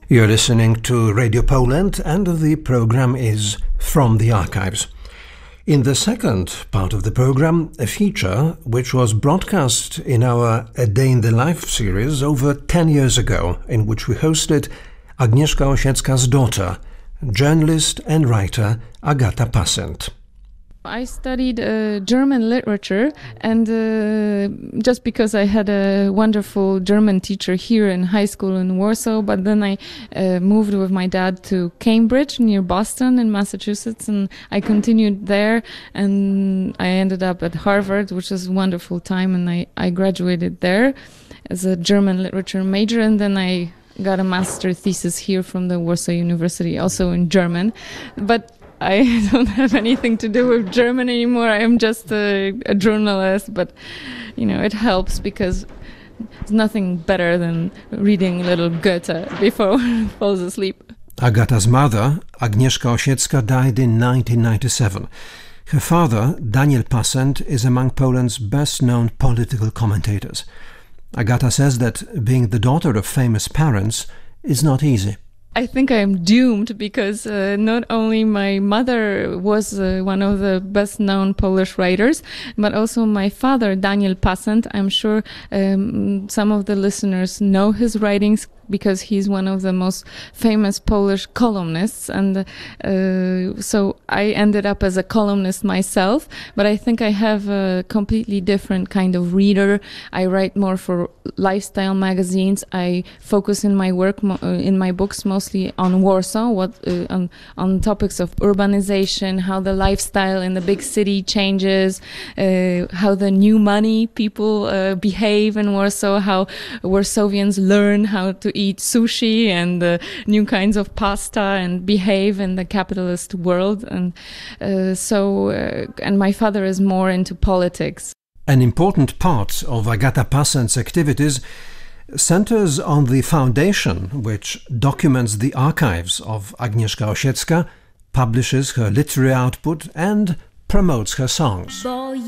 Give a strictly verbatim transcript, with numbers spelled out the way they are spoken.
You're listening to Radio Poland, and the program is From the Archives. In the second part of the program, a feature which was broadcast in our A Day in the Life series over ten years ago, in which we hosted Agnieszka Osiecka's daughter, journalist and writer Agata Passent. I studied uh, German literature, and uh, just because I had a wonderful German teacher here in high school in Warsaw, but then I uh, moved with my dad to Cambridge near Boston in Massachusetts, and I continued there, and I ended up at Harvard, which was a wonderful time, and I, I graduated there as a German literature major, and then I got a master thesis here from the Warsaw University, also in German. But I don't have anything to do with German anymore. I am just a, a journalist, but you know, it helps because there's nothing better than reading little Goethe before one falls asleep. Agata's mother, Agnieszka Osiecka, died in nineteen ninety-seven. Her father, Daniel Passent, is among Poland's best-known political commentators. Agata says that being the daughter of famous parents is not easy. I think I am doomed because uh, not only my mother was uh, one of the best-known Polish writers, but also my father, Daniel Passent. I'm sure um, some of the listeners know his writings because he's one of the most famous Polish columnists. And uh, so I ended up as a columnist myself, but I think I have a completely different kind of reader. I write more for lifestyle magazines. I focus in my work, mo- uh, in my books, mostly on Warsaw, what uh, on, on topics of urbanization, how the lifestyle in the big city changes, uh, how the new money people uh, behave in Warsaw, how Warsawians learn how to eat sushi and uh, new kinds of pasta and behave in the capitalist world. And uh, so, uh, and my father is more into politics. An important part of Agata Passent's activities centers on the foundation which documents the archives of Agnieszka Osiecka, publishes her literary output and promotes her songs.